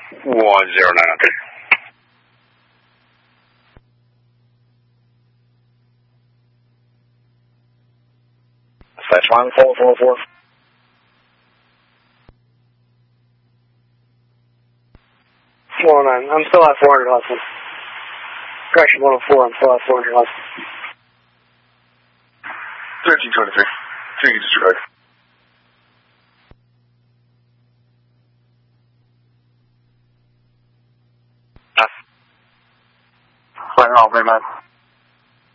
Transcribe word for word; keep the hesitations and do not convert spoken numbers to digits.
one zero nine nine three. Dispatch one four four four. four oh nine. I'm still at four hundred Hudson. Correction, one oh four. I'm still at four hundred Hudson. thirteen twenty-three. Take it disregard. Flight all, very much.